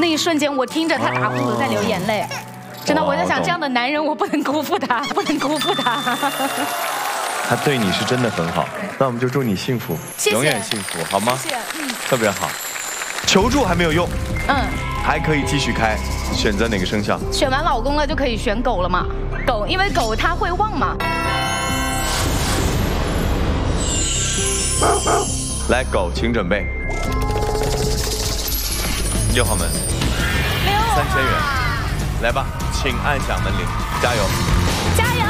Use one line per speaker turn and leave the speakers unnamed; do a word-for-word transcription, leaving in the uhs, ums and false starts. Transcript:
那一瞬间，我听着他打呼噜在流眼泪，真的，我在想这样的男人，我不能辜负他，不能辜负他。
他对你是真的很好，那我们就祝你幸福，
谢谢
永远幸福，好吗？
谢谢，嗯，
特别好。求助还没有用，
嗯，
还可以继续开，选择哪个生肖？
选完老公了就可以选狗了嘛？狗，因为狗它会旺嘛。
来，狗，请准备。六号门，
六号
三千元，来吧，请按响门铃，加油！
加油！